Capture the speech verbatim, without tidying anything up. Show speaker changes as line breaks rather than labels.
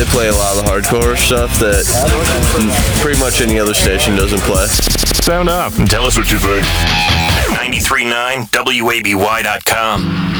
They play a lot of the hardcore stuff that pretty much any other station doesn't play.
Sound up and tell us what you think.
ninety-three point nine W A B Y dot com.